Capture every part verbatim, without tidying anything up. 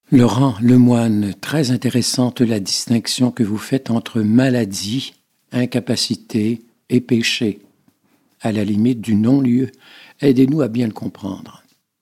Laurent Lemoine, très intéressante la distinction que vous faites entre maladie, incapacité et péché, à la limite du non-lieu. Aidez-nous à bien le comprendre.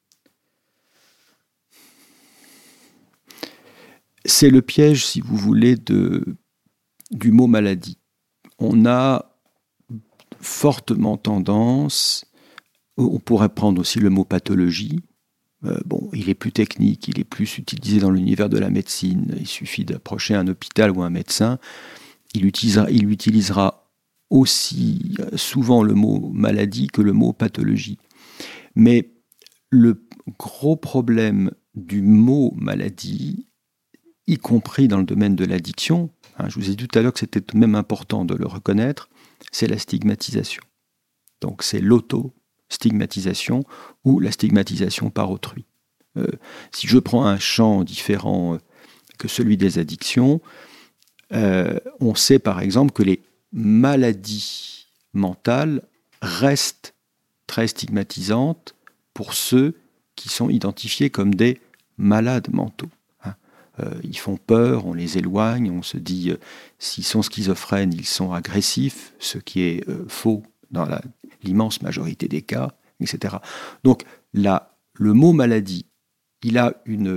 C'est le piège, si vous voulez, de, du mot maladie. On a fortement tendance, on pourrait prendre aussi le mot pathologie. Euh, bon, il est plus technique, il est plus utilisé dans l'univers de la médecine. Il suffit d'approcher un hôpital ou un médecin. Il utilisera, il utilisera aussi souvent le mot maladie que le mot pathologie. Mais le gros problème du mot maladie, y compris dans le domaine de l'addiction, hein, je vous ai dit tout à l'heure que c'était même important de le reconnaître, c'est la stigmatisation. Donc c'est l'auto-stigmatisation ou la stigmatisation par autrui. Euh, si je prends un champ différent que celui des addictions, euh, on sait par exemple que les maladies mentales restent très stigmatisantes pour ceux qui sont identifiés comme des malades mentaux. Hein. Euh, ils font peur, on les éloigne, on se dit euh, s'ils sont schizophrènes, ils sont agressifs, ce qui est euh, faux dans la, l'immense majorité des cas, et cetera. Donc là, le mot maladie, il a une,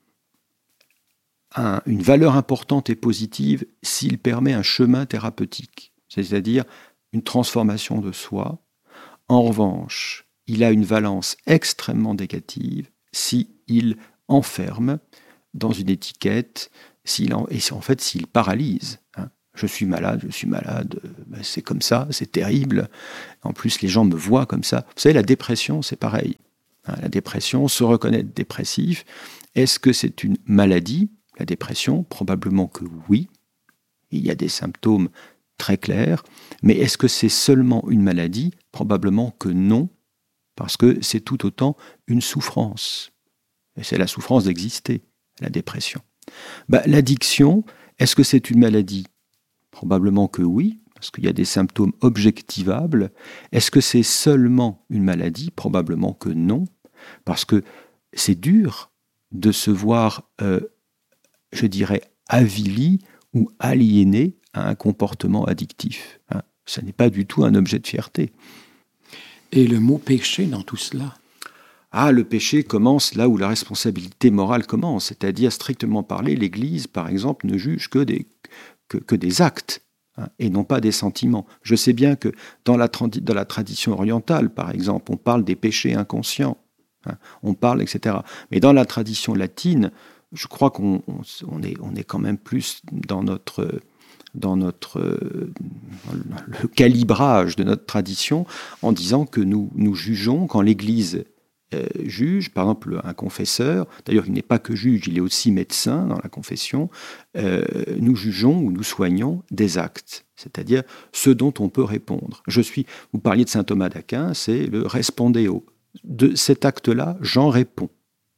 un, une valeur importante et positive s'il permet un chemin thérapeutique, c'est-à-dire une transformation de soi. En revanche, il a une valence extrêmement négative s'il enferme dans une étiquette, s'il en, et en fait s'il paralyse. Hein. Je suis malade, je suis malade, ben c'est comme ça, c'est terrible. En plus, les gens me voient comme ça. Vous savez, la dépression, c'est pareil. Hein, la dépression, se reconnaître dépressif, est-ce que c'est une maladie, la dépression? Probablement que oui. Il y a des symptômes très clairs. Mais est-ce que c'est seulement une maladie? Probablement que non, parce que c'est tout autant une souffrance. Et c'est la souffrance d'exister, la dépression. Ben, l'addiction, est-ce que c'est une maladie? Probablement que oui, parce qu'il y a des symptômes objectivables. Est-ce que c'est seulement une maladie? Probablement que non, parce que c'est dur de se voir, euh, je dirais, avili ou aliéné à un comportement addictif. Hein. Ce n'est pas du tout un objet de fierté. Et le mot péché dans tout cela? Ah, le péché commence là où la responsabilité morale commence, c'est-à-dire, strictement parlé, l'Église, par exemple, ne juge que des, que, que des actes, hein, et non pas des sentiments. Je sais bien que dans la, dans la tradition orientale, par exemple, on parle des péchés inconscients, hein, on parle, et cetera. Mais dans la tradition latine, je crois qu'on on, on est, on est quand même plus dans notre... dans notre, le calibrage de notre tradition, en disant que nous, nous jugeons, quand l'Église euh, juge, par exemple un confesseur, d'ailleurs il n'est pas que juge, il est aussi médecin dans la confession, euh, nous jugeons ou nous soignons des actes, c'est-à-dire ce dont on peut répondre. Je suis, vous parliez de saint Thomas d'Aquin, c'est le respondéo. De cet acte-là, j'en réponds.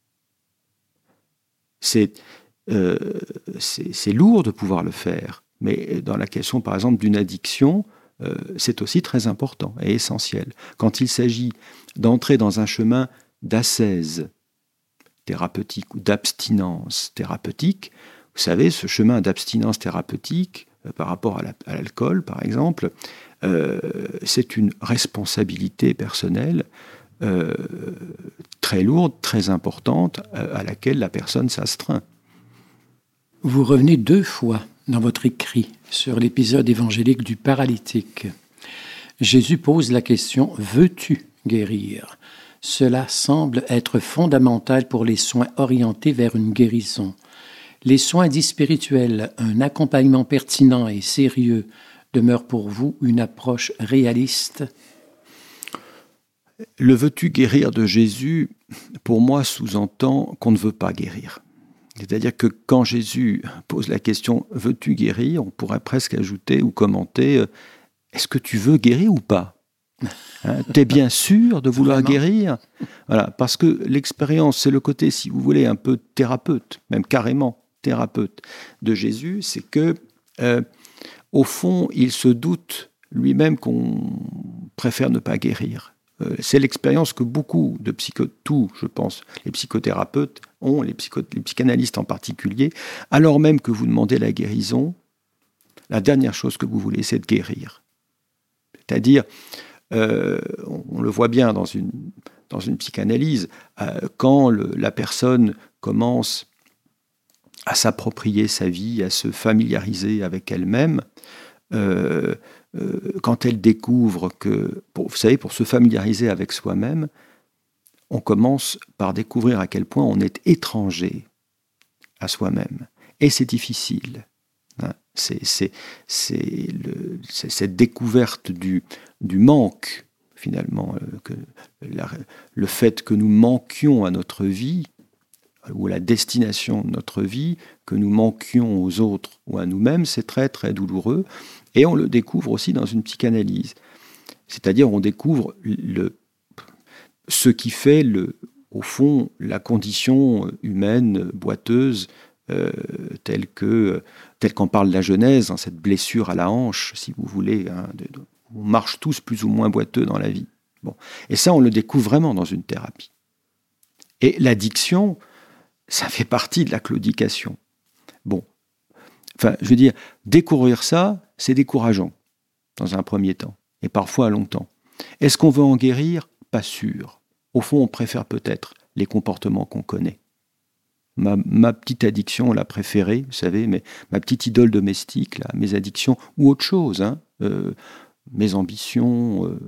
C'est, euh, c'est, c'est lourd de pouvoir le faire. Mais dans la question, par exemple, d'une addiction, euh, c'est aussi très important et essentiel. Quand il s'agit d'entrer dans un chemin d'ascèse thérapeutique ou d'abstinence thérapeutique, vous savez, ce chemin d'abstinence thérapeutique, euh, par rapport à, la, à l'alcool, par exemple, euh, c'est une responsabilité personnelle euh, très lourde, très importante, euh, à laquelle la personne s'astreint. Vous revenez deux fois dans votre écrit sur l'épisode évangélique du paralytique. Jésus pose la question « Veux-tu guérir ?» Cela semble être fondamental pour les soins orientés vers une guérison. Les soins dits spirituels, un accompagnement pertinent et sérieux, demeure pour vous une approche réaliste? Le « Veux-tu guérir » de Jésus, pour moi, sous-entend qu'on ne veut pas guérir. C'est-à-dire que quand Jésus pose la question « Veux-tu guérir ?» on pourrait presque ajouter ou commenter « Est-ce que tu veux guérir ou pas ?» Hein, t'es bien sûr de vouloir Vraiment? guérir? Voilà, parce que l'expérience, c'est le côté, si vous voulez, un peu thérapeute, même carrément thérapeute de Jésus, c'est que, euh, au fond, il se doute lui-même qu'on préfère ne pas guérir. Euh, c'est l'expérience que beaucoup de psycho, tous, je pense, les psychothérapeutes ont, les, psycho, les psychanalystes en particulier, alors même que vous demandez la guérison, la dernière chose que vous voulez, c'est de guérir. C'est-à-dire, euh, on, on le voit bien dans une, dans une psychanalyse, euh, quand le, la personne commence à s'approprier sa vie, à se familiariser avec elle-même, euh, euh, quand elle découvre que, pour, vous savez, pour se familiariser avec soi-même, on commence par découvrir à quel point on est étranger à soi-même. Et c'est difficile. Hein. C'est, c'est, c'est, le, c'est cette découverte du, du manque, finalement, euh, que la, le fait que nous manquions à notre vie, ou la destination de notre vie, que nous manquions aux autres ou à nous-mêmes, c'est très très douloureux. Et on le découvre aussi dans une psychanalyse. C'est-à-dire on découvre le, ce qui fait, le, au fond, la condition humaine boiteuse, euh, telle, que, telle qu'en parle la Genèse, hein, cette blessure à la hanche, si vous voulez. Hein, de, de, on marche tous plus ou moins boiteux dans la vie. Bon. Et ça, on le découvre vraiment dans une thérapie. Et l'addiction, ça fait partie de la claudication. Bon, enfin, je veux dire, découvrir ça, c'est décourageant, dans un premier temps, et parfois longtemps. Est-ce qu'on veut en guérir ? Pas sûr. Au fond, on préfère peut-être les comportements qu'on connaît. Ma, ma petite addiction, la préférée, vous savez, mais ma petite idole domestique, là, mes addictions, ou autre chose, hein, euh, mes ambitions, euh,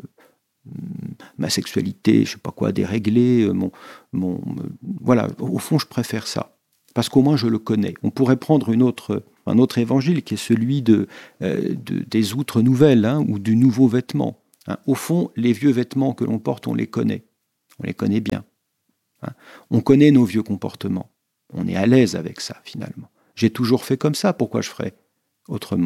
ma sexualité, je ne sais pas quoi, déréglée, mon, mon, euh, voilà, au fond, je préfère ça. Parce qu'au moins, je le connais. On pourrait prendre une autre, un autre évangile qui est celui de, euh, de, des outres nouvelles, hein, ou du nouveau vêtement. Hein. Au fond, les vieux vêtements que l'on porte, on les connaît. On les connaît bien. Hein. On connaît nos vieux comportements. On est à l'aise avec ça, finalement. J'ai toujours fait comme ça, pourquoi je ferais autrement ?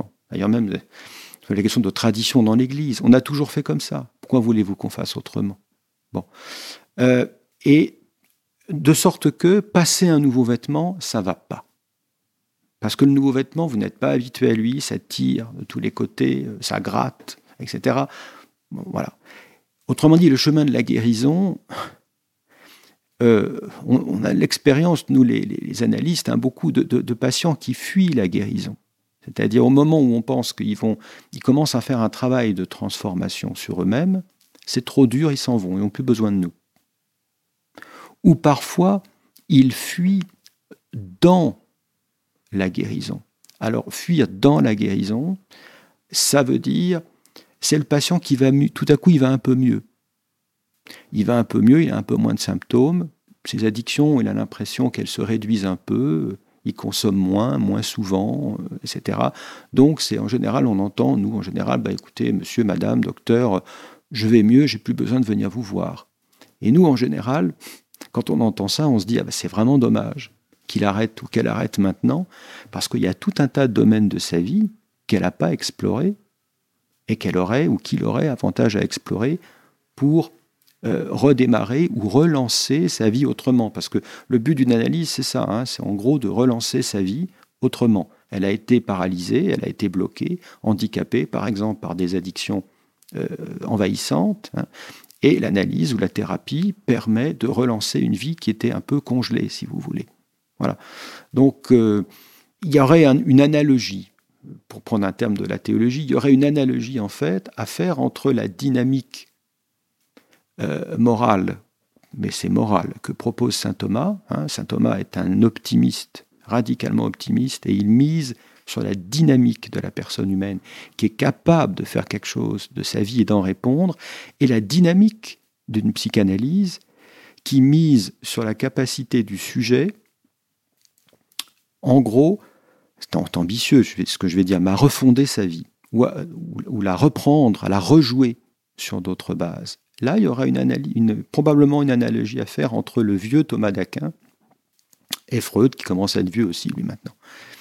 D'ailleurs, même la question de tradition dans l'Église, on a toujours fait comme ça. Pourquoi voulez-vous qu'on fasse autrement ? Bon. Euh, et de sorte que, passer un nouveau vêtement, ça ne va pas. Parce que le nouveau vêtement, vous n'êtes pas habitué à lui, ça tire de tous les côtés, ça gratte, et cetera. Bon, voilà. Autrement dit, le chemin de la guérison, euh, on, on a l'expérience, nous les, les analystes, hein, beaucoup de, de, de patients qui fuient la guérison. C'est-à-dire au moment où on pense qu'ils vont, ils commencent à faire un travail de transformation sur eux-mêmes, c'est trop dur, ils s'en vont, ils n'ont plus besoin de nous. Ou parfois, ils fuient dans la guérison. Alors, fuir dans la guérison, ça veut dire, c'est le patient qui va mieux, tout à coup, il va un peu mieux. Il va un peu mieux, il a un peu moins de symptômes. Ses addictions, il a l'impression qu'elles se réduisent un peu, il consomme moins, moins souvent, et cetera. Donc, c'est en général, on entend, nous, en général, bah, écoutez, monsieur, madame, docteur, je vais mieux, j'ai plus besoin de venir vous voir. Et nous, en général, quand on entend ça, on se dit, ah bah, c'est vraiment dommage qu'il arrête ou qu'elle arrête maintenant, parce qu'il y a tout un tas de domaines de sa vie qu'elle n'a pas explorés et qu'elle aurait ou qu'il aurait avantage à explorer pour euh, redémarrer ou relancer sa vie autrement. Parce que le but d'une analyse, c'est ça, hein, c'est en gros de relancer sa vie autrement. Elle a été paralysée, elle a été bloquée, handicapée, par exemple, par des addictions euh, envahissantes, hein, et l'analyse ou la thérapie permet de relancer une vie qui était un peu congelée, si vous voulez. Voilà. Donc, euh, il y aurait un, une analogie, pour prendre un terme de la théologie, il y aurait une analogie, en fait, à faire entre la dynamique euh, morale, mais c'est moral, que propose saint Thomas. Hein. Saint Thomas est un optimiste, radicalement optimiste, et il mise sur la dynamique de la personne humaine, qui est capable de faire quelque chose de sa vie et d'en répondre, et la dynamique d'une psychanalyse qui mise sur la capacité du sujet, en gros, c'est ambitieux ce que je vais dire, mais à refonder sa vie, ou, à, ou, ou la reprendre, à la rejouer sur d'autres bases. Là, il y aura une analyse, une, probablement une analogie à faire entre le vieux Thomas d'Aquin et Freud, qui commence à être vieux aussi, lui, maintenant.